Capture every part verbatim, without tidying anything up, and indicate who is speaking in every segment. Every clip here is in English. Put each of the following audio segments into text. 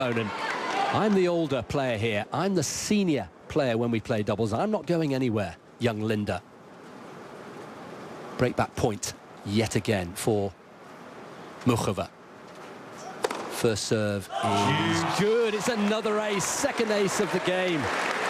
Speaker 1: And I'm the older player here. I'm the senior player when we play doubles. I'm not going anywhere, young Linda. Breakback point yet again for Muchova. First serve is good. It's another ace, second ace of the game.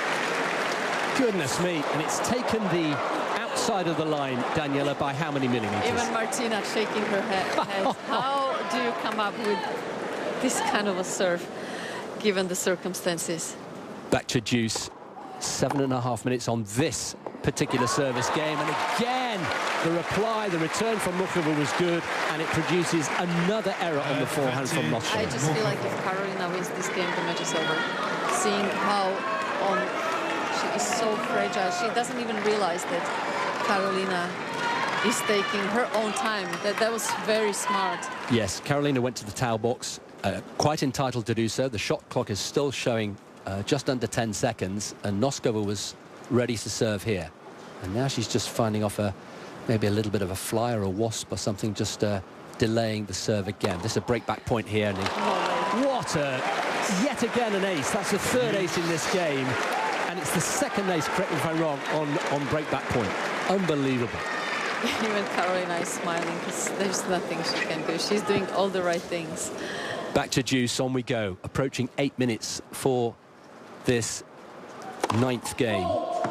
Speaker 1: Goodness me. And it's taken the outside of the line, Daniela, by how many millimeters?
Speaker 2: Even Martina shaking her head. How do you come up with this kind of a serve, given the circumstances?
Speaker 1: Back to deuce. Seven and a half minutes on this particular service game. And again, the reply, the return from Muchova was good, and it produces another error on the forehand from Noskova.
Speaker 2: I just feel like if Carolina wins this game, the match is over. Seeing how on she is so fragile, she doesn't even realize that Carolina is taking her own time. That that was very smart. Yes,
Speaker 1: Carolina went to the towel box, uh, quite entitled to do so. The shot clock is still showing uh, just under ten seconds, and Noskova was ready to serve here. And now she's just finding off a maybe a little bit of a fly or a wasp or something, just uh, delaying the serve again. This is a breakback point here. And what a, yet again an ace. That's the third ace in this game. And it's the second ace, correct me if I'm wrong, on, on breakback point. Unbelievable.
Speaker 2: Even Carolina is smiling because there's nothing she can do. She's doing all the right things.
Speaker 1: Back to deuce, on we go. Approaching eight minutes for this ninth game.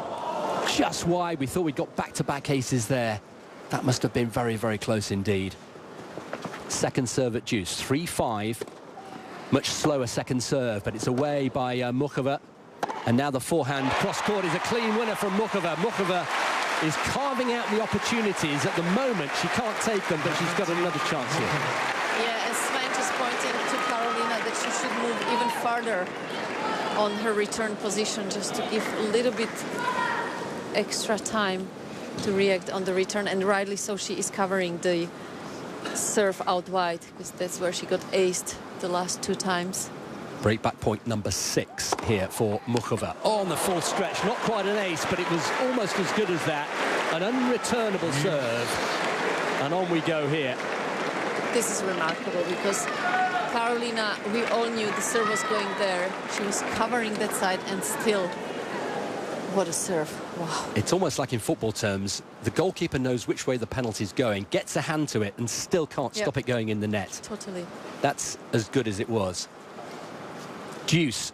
Speaker 1: Just wide. We thought we'd got back-to-back aces there. That must have been very, very close indeed. Second serve at deuce, three five. Much slower second serve, but it's away by uh, Muchova. And now the forehand cross-court is a clean winner from Muchova. Muchova is carving out the opportunities. At the moment, she can't take them, but she's got another chance here.
Speaker 2: Yeah, and Sven just pointing to Carolina that she should move even farther on her return position, just to give a little bit extra time to react on the return, and rightly so. She is covering the serve out wide because that's where she got aced the last two times.
Speaker 1: Breakback point number six here for Muchova. On the full stretch, not quite an ace, but it was almost as good as that. An unreturnable serve, and on we go here.
Speaker 2: This is remarkable because Carolina, we all knew the serve was going there. She was covering that side, and still, what a serve. Wow.
Speaker 1: It's almost like in football terms, the goalkeeper knows which way the penalty's going, gets a hand to it, and still can't yep. stop it going in the net.
Speaker 2: Totally.
Speaker 1: That's as good as it was. Deuce.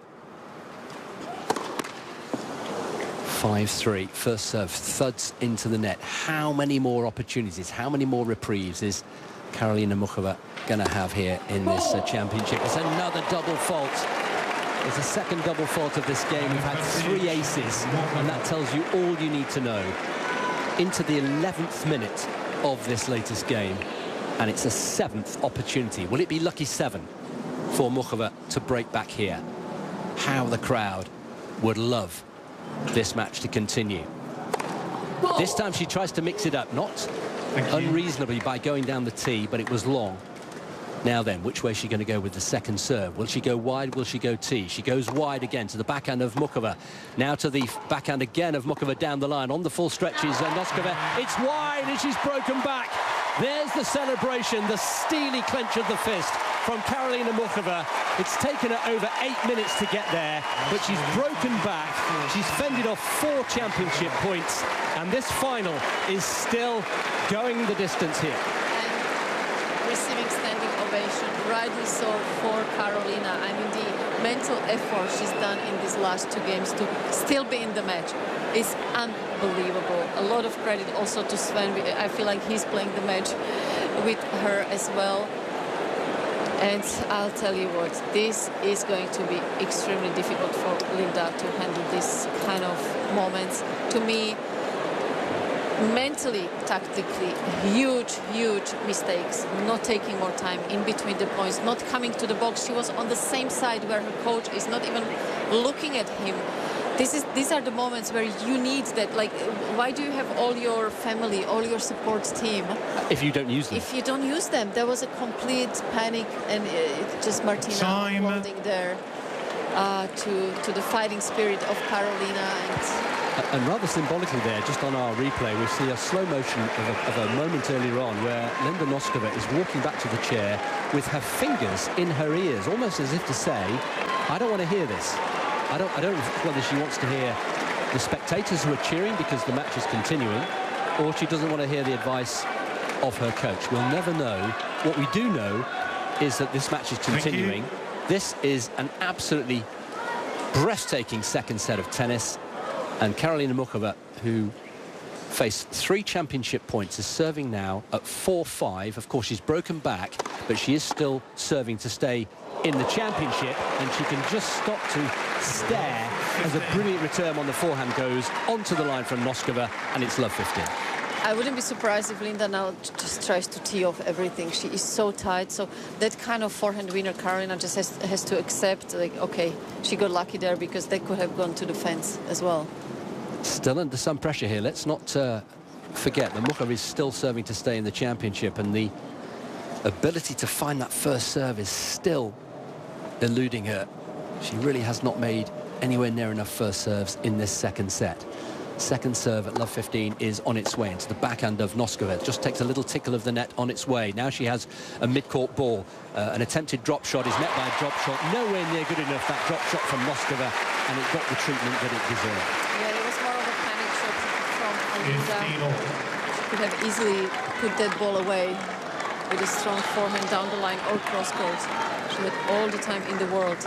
Speaker 1: five three. First serve thuds into the net. How many more opportunities, how many more reprieves is Karolina Muchova going to have here in this uh, championship? It's another double fault. It's a second double fault of this game. We've had three aces, and that tells you all you need to know. Into the eleventh minute of this latest game, and it's a seventh opportunity. Will it be lucky seven for Muchova to break back here? How the crowd would love this match to continue. This time she tries to mix it up, not unreasonably by going down the tee, but it was long. Now then, which way is she going to go with the second serve? Will she go wide? Will she go tee? She goes wide again to the backhand of Muchova. Now to the backhand again of Muchova down the line. On the full stretches, and Noskova. It's wide, and she's broken back. There's the celebration, the steely clench of the fist from Karolina Muchova. It's taken her over eight minutes to get there, but she's broken back. She's fended off four championship points, and this final is still going the distance here.
Speaker 2: And receiving standing ovation, rightly so for Carolina. I mean, the mental effort she's done in these last two games to still be in the match is unbelievable. A lot of credit also to Sven. I feel like he's playing the match with her as well. And I'll tell you what, this is going to be extremely difficult for Linda to handle this kind of moments. To me, mentally, tactically, huge, huge mistakes. Not taking more time in between the points, not coming to the box. She was on the same side where her coach is not even looking at him. This is, these are the moments where you need that. Like, why do you have all your family, all your support team?
Speaker 1: If you don't use them.
Speaker 2: If you don't use them. There was a complete panic, and it just Martina
Speaker 3: Time.
Speaker 2: holding there. uh, to, to the fighting spirit of Karolina. And,
Speaker 1: and rather symbolically there, just on our replay, we see a slow motion of a, of a moment earlier on where Linda Noskova is walking back to the chair with her fingers in her ears, almost as if to say, I don't want to hear this. I don't, I don't know whether she wants to hear the spectators who are cheering because the match is continuing, or she doesn't want to hear the advice of her coach. We'll never know. What we do know is that this match is continuing. This is an absolutely breathtaking second set of tennis, and Karolina Muchova, who faced three championship points, is serving now at four five. Of course, she's broken back, but she is still serving to stay in the championship, and she can just stop to stare as a brilliant return on the forehand goes onto the line from Noskova, and it's love fifteen.
Speaker 2: I wouldn't be surprised if Linda now just tries to tee off everything. She is so tight, so that kind of forehand winner Karolina just has, has to accept, like, okay, she got lucky there because they could have gone to the fence as well.
Speaker 1: Still under some pressure here. Let's not uh, forget that Muchova is still serving to stay in the championship, and the ability to find that first serve is still eluding her. She really has not made anywhere near enough first serves in this second set. Second serve at love fifteen is on its way into the backhand of Noskova. It just takes a little tickle of the net on its way. Now she has a mid-court ball. Uh, an attempted drop shot is met by a drop shot. Nowhere near good enough, that drop shot from Noskova, and it got the treatment that it deserved.
Speaker 2: Yeah, it was more of a panic shot from Linda. She could have easily put that ball away with a strong forehand down the line or cross court. She had all the time in the world.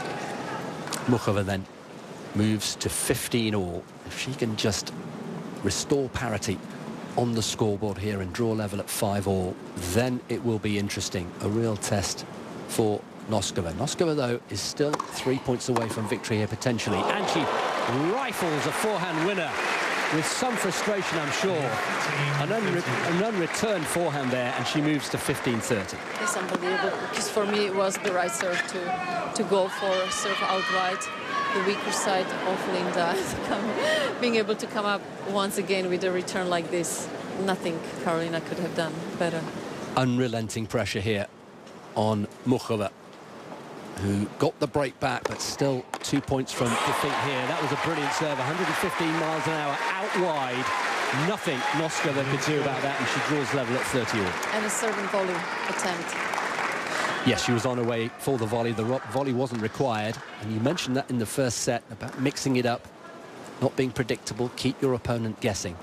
Speaker 1: Muchova then moves to fifteen all. If she can just restore parity on the scoreboard here and draw level at five all, then it will be interesting. A real test for Noskova. Noskova, though, is still three points away from victory here potentially, and she rifles a forehand winner with some frustration, I'm sure. An, unre an unreturned forehand there, and she moves to fifteen thirty.
Speaker 2: It's unbelievable, because for me it was the right serve to, to go for, serve outright. The weaker side of Linda, being able to come up once again with a return like this, nothing Karolina could have done better.
Speaker 1: Unrelenting pressure here on Muchova, who got the break back, but still two points from defeat here. That was a brilliant serve, one hundred fifteen miles an hour out wide. Nothing Noskova could do about that, and she draws level at thirty all.
Speaker 2: And a serving volley attempt.
Speaker 1: Yes, she was on her way for the volley. The volley wasn't required. And you mentioned that in the first set about mixing it up, not being predictable, keep your opponent guessing.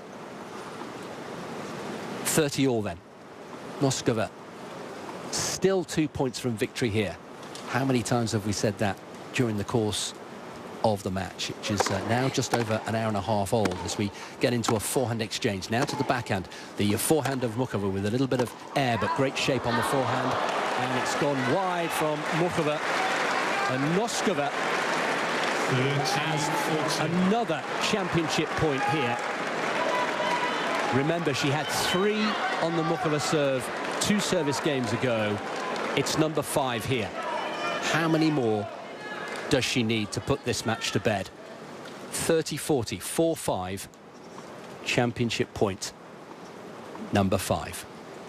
Speaker 1: thirty all then. Noskova, still two points from victory here. How many times have we said that during the course of the match, which is uh, now just over an hour and a half old as we get into a forehand exchange. Now to the backhand. The forehand of Muchova with a little bit of air, but great shape on the forehand. And it's gone wide from Muchova. And Noskova has another championship point here. Remember, she had three on the Muchova serve two service games ago. It's number five here. How many more does she need to put this match to bed? thirty forty, four five, championship point, number five.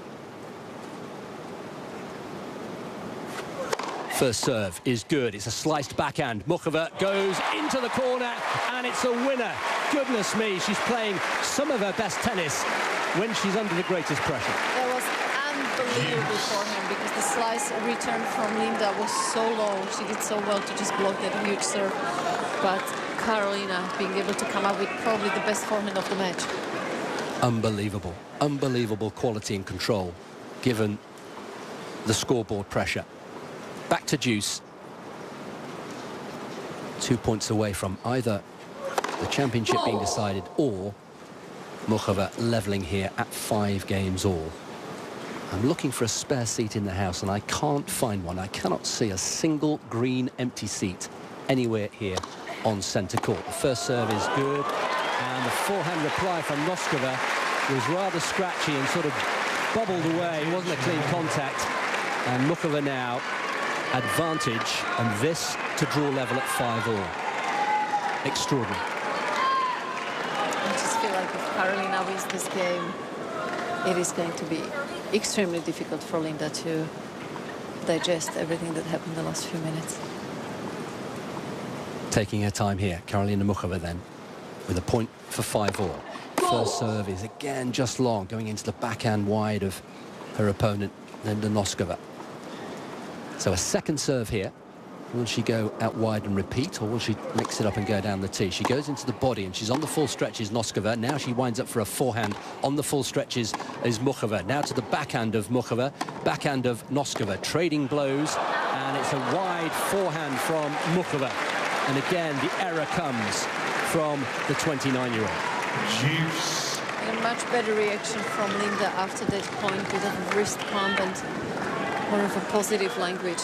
Speaker 1: First serve is good. It's a sliced backhand. Muchova goes into the corner, and it's a winner. Goodness me, she's playing some of her best tennis when she's under the greatest pressure.
Speaker 2: That was unbelievable for him, because the slice return from Linda was so low. She did so well to just block that huge serve. But Karolina being able to come up with probably the best forehand of the match.
Speaker 1: Unbelievable, unbelievable quality and control, given the scoreboard pressure. Back to deuce. Two points away from either the championship being decided or Muchova levelling here at five games all. I'm looking for a spare seat in the house, and I can't find one. I cannot see a single green empty seat anywhere here on centre court. The first serve is good, and the forehand reply from Noskova was rather scratchy and sort of bobbled away. It wasn't a clean contact. And Muchova now advantage, and this to draw level at five all. Extraordinary.
Speaker 2: I just feel like if Karolina wins this game, it is going to be extremely difficult for Linda to digest everything that happened in the last few minutes.
Speaker 1: Taking her time here, Karolina Muchova then, with a point for five all. First serve is again just long, going into the backhand wide of her opponent, Linda Noskova. So a second serve here. Will she go out wide and repeat, or will she mix it up and go down the tee? She goes into the body and she's on the full stretches, Noskova. Now she winds up for a forehand on the full stretches is Muchova. Now to the backhand of Muchova, backhand of Noskova. Trading blows, and it's a wide forehand from Muchova. And again, the error comes from the twenty-nine-year-old.
Speaker 3: Juice.
Speaker 2: And a much better reaction from Linda after that point, with a wrist pump and more of a positive language.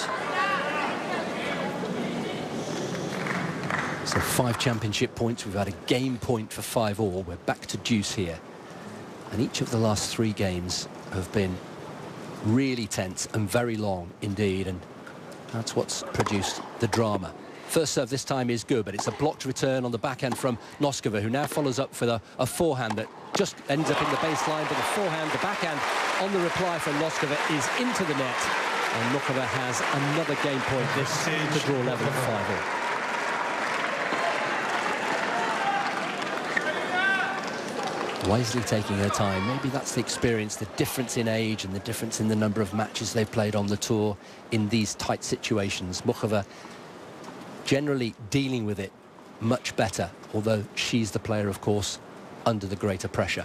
Speaker 1: So five championship points. We've had a game point for five all. We're back to deuce here. And each of the last three games have been really tense and very long indeed. And that's what's produced the drama. First serve this time is good, but it's a blocked return on the backhand from Noskova, who now follows up with a, a forehand that just ends up in the baseline. But the forehand, the backhand on the reply from Noskova is into the net. And Muchova has another game point. This to draw level at five all. Wisely taking her time. Maybe that's the experience, the difference in age and the difference in the number of matches they've played on the tour in these tight situations. Muchova generally dealing with it much better, although she's the player, of course, under the greater pressure.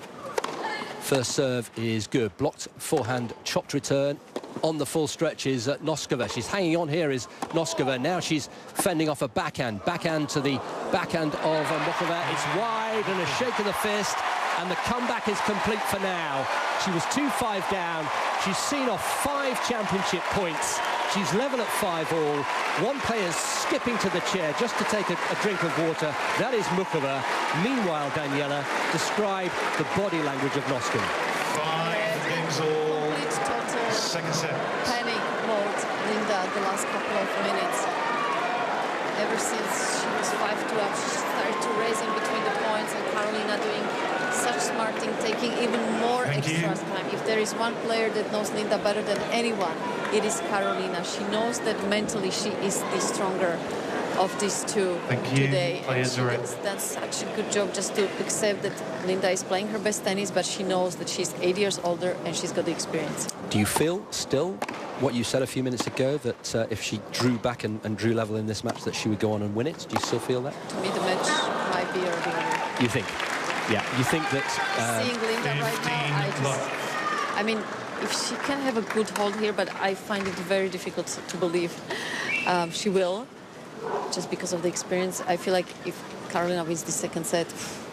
Speaker 1: First serve is good. Blocked forehand, chopped return on the full stretch is uh, Noskova. She's hanging on here is Noskova. Now she's fending off a backhand. Backhand to the backhand of uh, Muchova. It's wide and a shake of the fist. And the comeback is complete for now. She was two five down. She's seen off five championship points. She's level at five all. One player's skipping to the chair just to take a, a drink of water. That is Muchova. Meanwhile, Daniela, describe the body language of Noskova.
Speaker 3: Five games all.
Speaker 2: Complete total
Speaker 3: Second set.
Speaker 2: panic mode, Linda, the last couple of minutes. Ever since she was five two up, she started to race in between the points, and Karolina doing such smart thing, taking even more
Speaker 3: Thank
Speaker 2: extra
Speaker 3: you.
Speaker 2: time. If there is one player that knows Linda better than anyone, it is Karolina. She knows that mentally she is the stronger of these two
Speaker 3: Thank you.
Speaker 2: today.
Speaker 3: Players
Speaker 2: And she
Speaker 3: are in.
Speaker 2: has done such a good job just to accept that Linda is playing her best tennis, but she knows that she's eight years older and she's got the experience.
Speaker 1: Do you feel still what you said a few minutes ago, that uh, if she drew back and, and drew level in this match, that she would go on and win it? Do you still feel that?
Speaker 2: To me, the match might be already over.
Speaker 1: You think? Yeah, you think that... Uh,
Speaker 2: Seeing Linda right now, I just... I mean, if she can have a good hold here, but I find it very difficult to believe um, she will, just because of the experience. I feel like if Karolina wins the second set...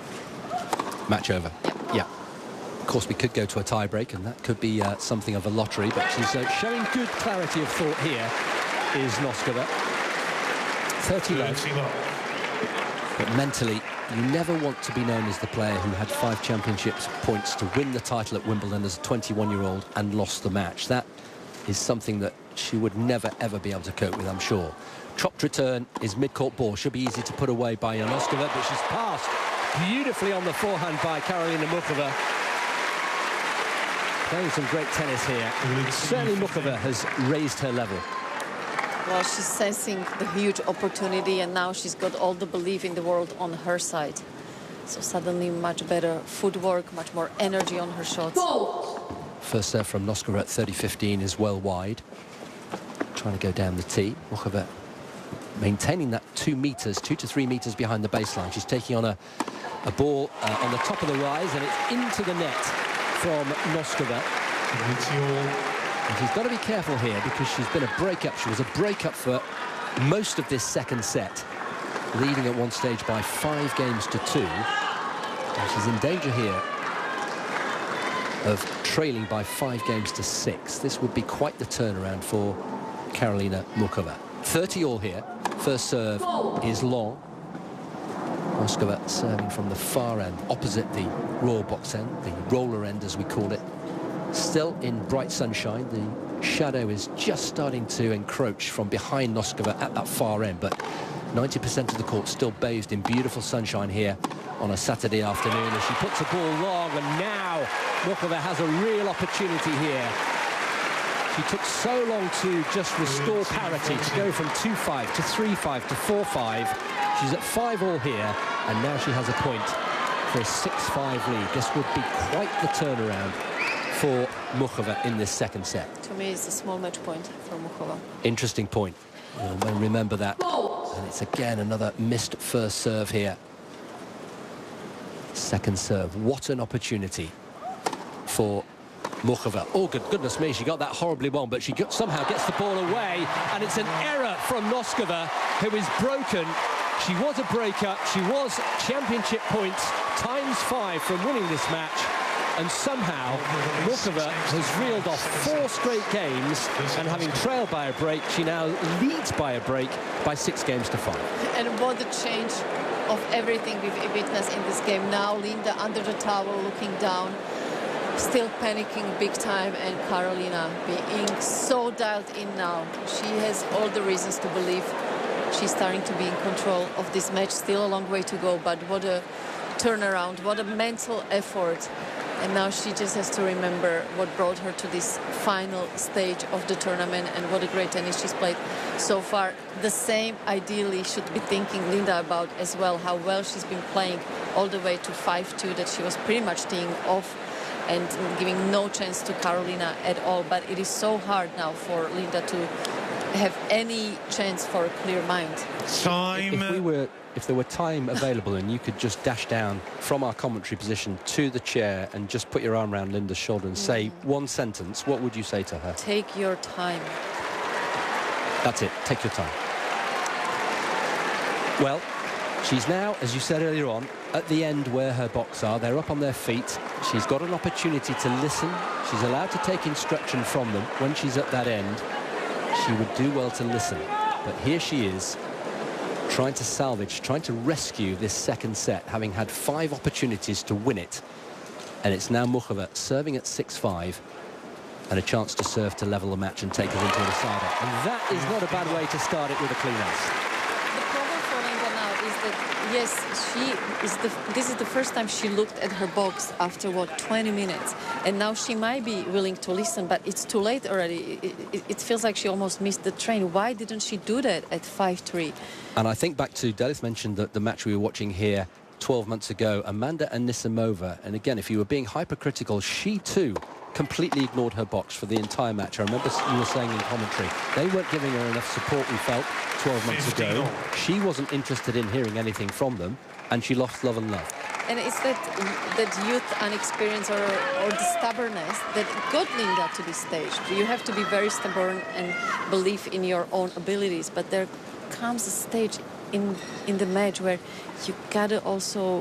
Speaker 1: Match over.
Speaker 2: Yeah.
Speaker 1: Yeah. Of course, we could go to a tie-break, and that could be uh, something of a lottery, but she's uh, showing good clarity of thought here, is Noskova. thirty love. But mentally, you never want to be known as the player who had five championships points to win the title at Wimbledon as a twenty-one-year-old and lost the match. That is something that she would never, ever be able to cope with, I'm sure. Chopped return is mid-court ball. Should be easy to put away by Noskova, but she's passed beautifully on the forehand by Karolina Muchova. Playing some great tennis here. Certainly Muchova has raised her level.
Speaker 2: Well, she's sensing the huge opportunity, and now she's got all the belief in the world on her side. So suddenly much better footwork, much more energy on her shots.
Speaker 1: First serve from Noskova at thirty fifteen is well wide. Trying to go down the tee. Muchova maintaining that two meters, two to three meters behind the baseline. She's taking on a, a ball uh, on the top of the rise, and it's into the net from Noskova. And she's got to be careful here, because she's been a breakup. She was a breakup for most of this second set, leading at one stage by five games to two. And she's in danger here of trailing by five games to six. This would be quite the turnaround for Karolina Muchova. thirty all here. First serve is long. Noskova serving from the far end, opposite the royal box end, the roller end as we call it. Still in bright sunshine. The shadow is just starting to encroach from behind Noskova at that far end, but ninety percent of the court still bathed in beautiful sunshine here on a Saturday afternoon as she puts a ball long, and now Muchova has a real opportunity here. She took so long to just restore parity, to go from two five to three five to four five. She's at five all here, and now she has a point for a six five lead. This would be quite the turnaround for Muchova in this second set.
Speaker 2: To me, it's a small match point for Muchova.
Speaker 1: Interesting point. We'll remember that. And it's again another missed first serve here. Second serve. What an opportunity for Muchova. Oh, good goodness me, she got that horribly wrong, but she got, somehow gets the ball away, and it's an error from Noskova, who is broken. She was a breaker. She was championship points times five from winning this match. And somehow, Muchova has reeled off four straight games, and having trailed by a break, she now leads by a break by six games to five.
Speaker 2: And what a change of everything we've witnessed in this game. Now Linda under the towel, looking down, still panicking big time, and Karolina being so dialed in now. She has all the reasons to believe she's starting to be in control of this match. Still a long way to go, but what a turnaround, what a mental effort. And now she just has to remember what brought her to this final stage of the tournament, and what a great tennis she's played so far. The same ideally should be thinking Linda about as well, how well she's been playing all the way to five two, that she was pretty much teeing off and giving no chance to Karolina at all. But it is so hard now for Linda to have any chance for a clear mind.
Speaker 3: Time.
Speaker 1: If we were, if there were time available and you could just dash down from our commentary position to the chair and just put your arm around Linda's shoulder and mm. say one sentence, what would you say to her?
Speaker 2: Take your time.
Speaker 1: That's it. Take your time. Well, she's now, as you said earlier on, at the end where her box are. They're up on their feet. She's got an opportunity to listen. She's allowed to take instruction from them when she's at that end. She would do well to listen. But here she is, trying to salvage, trying to rescue this second set, having had five opportunities to win it. And it's now Muchova serving at six five, and a chance to serve to level the match and take it into a decider. And that is not a bad way to start it with a clean ace.
Speaker 2: The problem for Linda now is that, yes, she is the, this is the first time she looked at her box after, what, twenty minutes. And now she might be willing to listen, but it's too late already. It, it, it feels like she almost missed the train. Why didn't she do that at five three?
Speaker 1: And I think back to, Delith mentioned that the match we were watching here twelve months ago, Amanda Anisimova. And again, if you were being hypercritical, she too completely ignored her box for the entire match. I remember you were saying in commentary, they weren't giving her enough support, we felt, twelve months ago. She wasn't interested in hearing anything from them, and she lost love and love.
Speaker 2: And it's that, that youth and experience, or, or the stubbornness that got Linda to this stage. You have to be very stubborn and believe in your own abilities, but there comes a stage in, in the match where you gotta also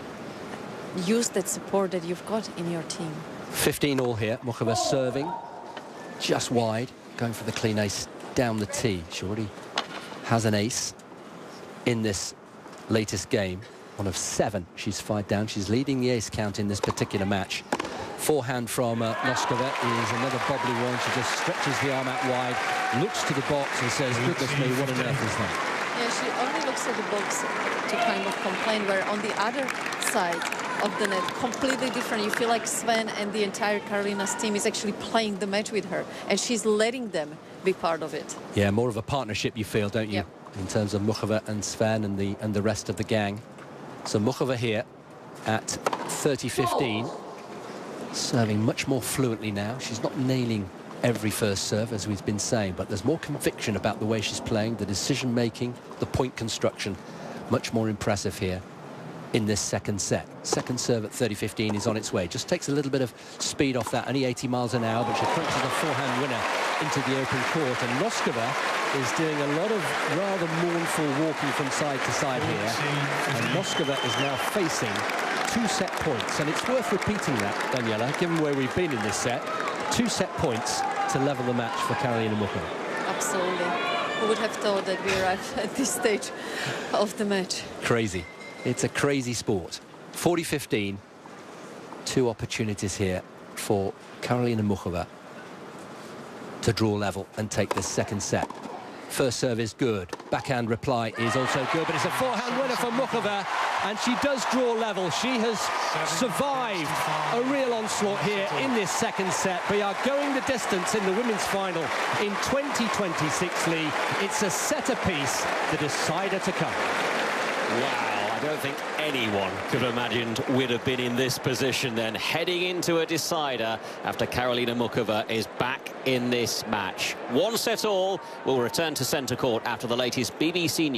Speaker 2: use that support that you've got in your team.
Speaker 1: fifteen all here. Muchova serving just wide, going for the clean ace down the tee. She already has an ace in this latest game. One of seven she's fired down. She's leading the ace count in this particular match. Forehand from uh, Noskova is another bobbly one. She just stretches the arm out wide, looks to the box and says, goodness me, what on earth is that?
Speaker 2: Yeah, she only looks at the box to kind of complain, where on the other side of the net, completely different. You feel like Sven and the entire Karolina's team is actually playing the match with her, and she's letting them be part of it.
Speaker 1: Yeah, more of a partnership, you feel, don't you?
Speaker 2: Yep.
Speaker 1: In terms of Muchova and Sven and the and the rest of the gang. So Muchova here at thirty fifteen, serving much more fluently now. She's not nailing every first serve, as we've been saying, but there's more conviction about the way she's playing, the decision making, the point construction. Much more impressive here in this second set. Second serve at thirty fifteen is on its way. Just takes a little bit of speed off that, only eighty miles an hour, but she crunches a forehand winner into the open court. And Noskova is doing a lot of rather mournful walking from side to side here. And Noskova is now facing two set points. And it's worth repeating that, Daniela, given where we've been in this set. Two set points to level the match for Karolina Muchova.
Speaker 2: Absolutely. Who would have thought that we arrived at this stage of the match?
Speaker 1: Crazy. It's a crazy sport. forty fifteen, two opportunities here for Karolina Muchova to draw level and take this second set. First serve is good. Backhand reply is also good, but it's a forehand winner for Muchova. and she does draw level. She has survived a real onslaught here in this second set. We are going the distance in the women's final in twenty twenty-six, Lee. It's a set apiece, the decider to come.
Speaker 4: Wow. I don't think anyone could have imagined we'd have been in this position then, heading into a decider after Karolina Muchova is back in this match. One set all. We'll return to centre court after the latest B B C News.